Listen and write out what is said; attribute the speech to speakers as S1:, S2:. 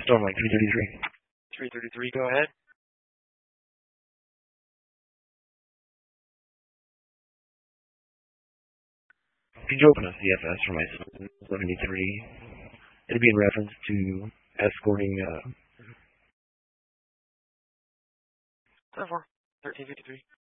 S1: Stormlight 333.
S2: 333, go ahead.
S1: Could you open a CFS for my 73? It'd be in reference to escorting,
S2: 1353.